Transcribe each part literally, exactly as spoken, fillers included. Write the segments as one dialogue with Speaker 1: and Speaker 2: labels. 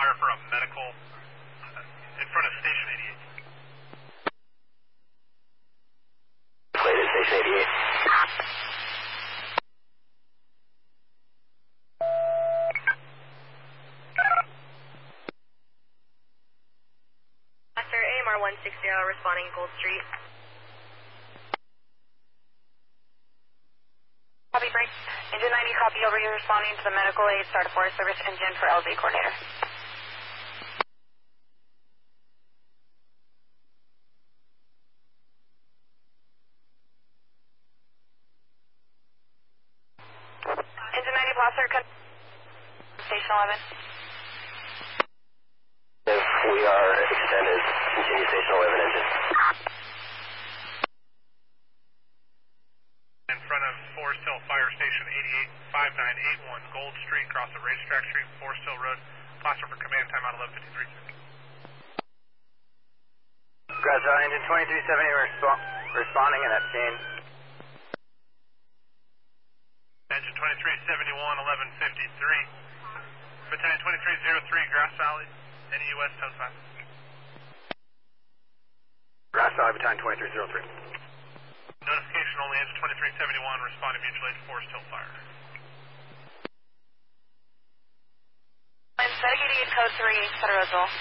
Speaker 1: fire for a medical uh, in front of Station eighty-eight.
Speaker 2: Clear Station eighty-eight.
Speaker 3: Master A M R one sixty responding Gold Street.
Speaker 4: Copy, break. Engine ninety, copy over. You're responding to the medical aid. Start a Forest Service engine for L Z coordinator. Engine ninety, Placer, Station eleven.
Speaker 2: If we are extended, continue Station eleven engine.
Speaker 1: In front of Forest Hill Fire Station eighty-eight, five nine eight one Gold Street, across the Racetrack Street, Forest Hill Road. Placer for command time out eleven fifty-three.
Speaker 2: Grazza, engine twenty-three seventy resp- responding in that scene.
Speaker 1: Engine twenty-three seventy-one, eleven fifty-three. Battalion twenty-three oh three, Grass Valley, N E U S, tow sign.
Speaker 2: Grass Valley, Battalion twenty-three oh three.
Speaker 1: Notification only, engine twenty-three seventy-one, responding mutual aid to Forest Hill Fire.
Speaker 4: And Static eighty-eight, code three, Center Roseville.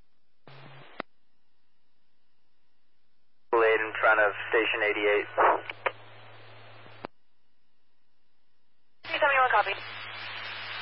Speaker 2: Blade in front of Station eighty-eight.